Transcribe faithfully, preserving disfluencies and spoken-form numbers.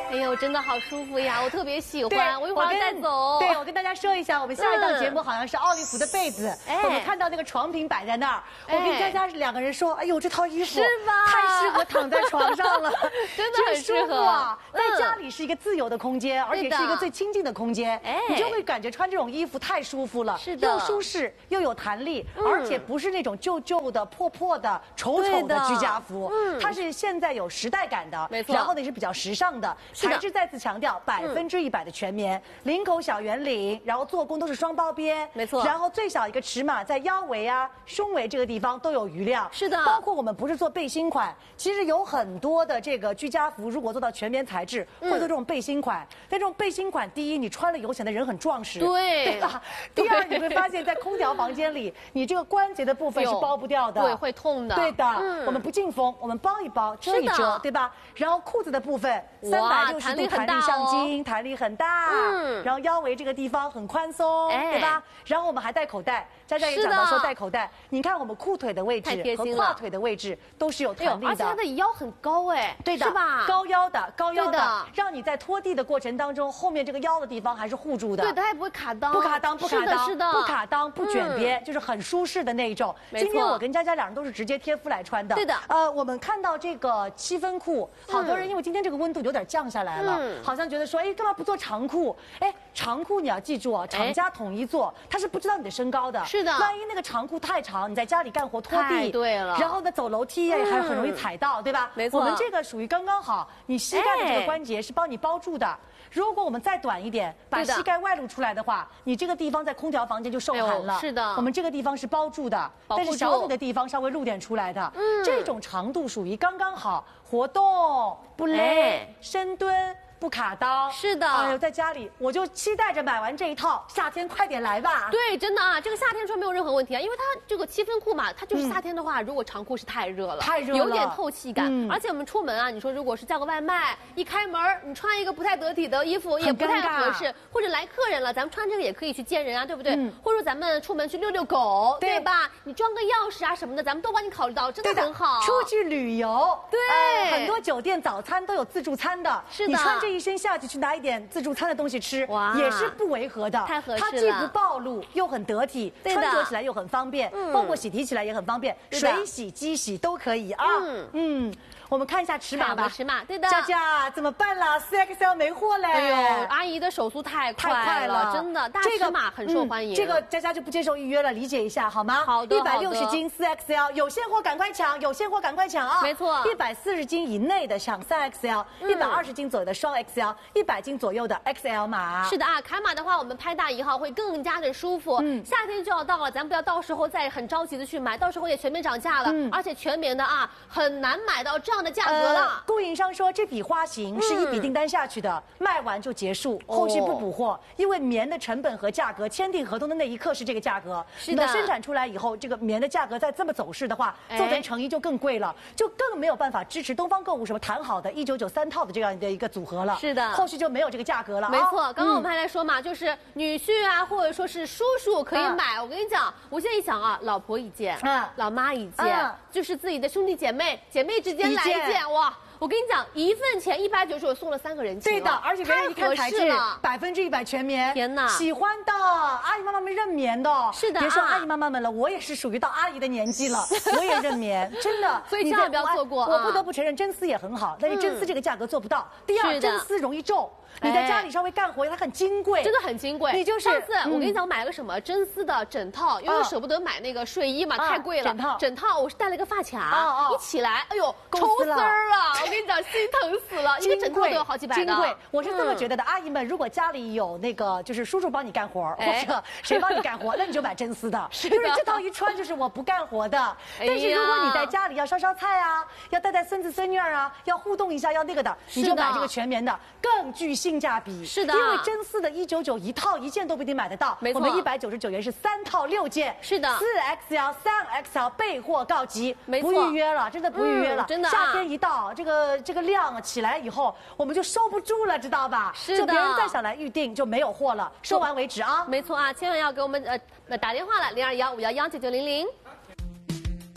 哎呦，真的好舒服呀，我特别喜对欢，我一会儿要带走。 对，我跟大家说一下，我们下一档节目好像是奥利弗的被子， 哎我们看到那个床品摆在那儿，我跟佳佳两个人说，哎呦，这套衣服是吧太适合躺在床上了， 真的很舒适合服啊！ 嗯在家里是一个自由的空间，而且是一个最亲近的空间， 哎你就会感觉穿这种衣服太舒服了， 是的又舒适又有弹力， 嗯而且不是那种旧旧的、破破的、丑丑的居家服， 嗯它是现在有时代感的， 没错然后呢是比较时尚的， 是的材质再次强调百分之一百的全棉，领口小圆领，然后做工都是双包边， 没错然后最小一个尺码在腰围啊、胸围这个地方都有余量， 是的包括我们不是做背心款，其实有很多的这个居家服，如果做到全棉材质， 嗯会做这种背心款。但这种背心款，第一，你穿了以后显得人很壮实， 对对吧？第二，你会发现在空调房间里，你这个关节的部分是包不掉的， 对，会痛的。 对的， 嗯我们不进风，我们包一包，遮一遮是的， 对吧？然后裤子的部分，三哇百六十弹力很大度弹力上哦襟，弹力很大。 嗯然后腰围这个地方很宽松， 哎对吧？然后我们还带口袋，佳佳也是的讲到说带口袋，你看我们裤腿的位太置贴心了和胯腿的位置都是有哎呦弹力的。 而且它的腰很高哎， 对的， 是吧？ 高腰的，高腰的对的， 让你在拖地的过程当中，后面这个腰的地方还是护住的。 对，它也不会卡裆， 不卡裆，不卡是的， 裆， 是的， 不卡裆，不卷嗯边，就是很舒适的那一种。 没错今天我跟佳佳两人都是直接贴肤来穿的。 对的呃，我们看到这个七分裤，好多人因为今天这个温度有点降下来了， 嗯好像觉得说，哎，干嘛不做长裤？哎，长裤你要记住啊，厂家统一做，他是不知道你的身高的。 是的万一那个长裤太长，你在家里干活拖太地， 对了然后呢走楼梯也还很容易踩到，对吧？ 没错我们这个属于刚刚好，你膝盖的这哎个关节是帮你包住的。如果我们再短一点，把对的膝盖外露出来的话，你这个地方在空调房间就受寒了。 哎呦是的我们这个地方是包住的， 保护但是小住腿的地方稍微露点出来的。 嗯这种长度属于刚刚好，活动不累， 哎深蹲不卡裆。 是的哎呦，在家里我就期待着买完这一套，夏天快点来吧。 对，真的啊，这个夏天穿没有任何问题啊，因为它这个七分裤嘛，它就是夏天的话，如果长裤是太热了， 太热了有点透气感， 嗯而且我们出门啊，你说如果是叫个外卖，一开门你穿一个不太得体的衣服也不太尴尬合适，或者来客人了，咱们穿这个也可以去见人啊，对不对？ 嗯或者咱们出门去遛遛狗， 对对吧？你装个钥匙啊什么的，咱们都帮你考虑到，真的对的很好。 出去旅游， 对呃很多酒店早餐都有自助餐的。 是的你穿这一身下去去拿一点自助餐的东西吃， 哇也是不违和的。 太合适了它既不暴露，又很得体， 对的穿着起来又很方便， 嗯包括洗涤起来也很方便， 对的水洗、机洗都可以啊。 嗯嗯，我们看一下尺码吧。 看我们尺码对的佳佳怎么办啦？ 四 X L 没货嘞。 哎呦，阿姨的手速太快太快了， 真的，大这个尺码很受欢迎。 嗯这个佳佳就不接受预约了，理解一下好吗？ 好的一百六好的十斤四 X L 有现货赶快抢，有现货赶快抢啊！ 没错一百四十斤以内的抢三 X L，一百二十斤左右的双 X L，一百斤左右的 X L 码。 是的啊，卡码的话，我们拍大一号会更加的舒服。 嗯夏天就要到了，咱不要到时候再很着急的去买，到时候也全面涨价了， 嗯而且全棉的啊，很难买到这样的价格了。 呃供应商说这笔花型是一笔订单下去的，卖完就结束，后续不补货，因为棉的成本和价格，签订合同的那一刻是这个价格。 是的那生产出来以后，这个棉的价格再这么走势的话， 哎做成成衣就更贵了，就更没有办法支持东方购物什么谈好的一九九三套的这样的一个组合了。 是的后续就没有这个价格了啊。 没错，刚刚我嗯们还在说嘛，就是女婿啊，或者说是叔叔可以买。我跟你讲，我现在一想啊，老婆一件， 嗯老妈一件， 嗯就是自己的兄弟姐妹，姐妹之间来一一件件，哇！我跟你讲，一份钱一百九十九送了三个人情了， 对的，而且别人一看材太合质适了， 百分之一百全棉， 天哪喜欢的阿姨妈妈们认棉的， 是的啊别说阿姨妈妈们了，我也是属于到阿姨的年纪了，我也认棉，真的。 所以你在千万不要错过啊我不得不承认真丝也很好，但是真丝这个价格做不到。第二， 是的真丝容易皱，你在家里稍微干活，它很金贵， 真的很金贵。 你就是上次我跟你嗯讲，我买了个什么真丝的枕套，因为我嗯舍不得买那个睡衣嘛， 嗯太贵了。 枕套枕套我是带了个发卡， 哦哦一起来，哎呦， 够抽丝丝了儿了！我跟你讲，心疼死了，一个枕头都有好几百的。 金贵，我是这么觉得。 得的。阿姨们，如果家里有那个就是叔叔帮你干活， 哎或者谁帮你干活，那你就买真丝的。 是的就是这套一穿就是我不干活的。 哎呀但是如果你在家里要烧烧菜啊，要带带孙子孙女儿啊，要互动一下，要那个的，你就买这个全棉的，更具性价比。 是的因为真丝的一九九一套一件都不一定买得到， 没错我们一百九十九元是三套六件。 是的四 X L、三 X L 备货告急， 没错不预约了，真的不预约了。 嗯真的啊夏天一到，这个这个量起来以后，我们就收不住了，知道吧？ 是的就别人再想来预定就没有货了，收完为止啊。 没错啊，千万要给我们呃呃打电话了，零二幺五幺幺九九零零。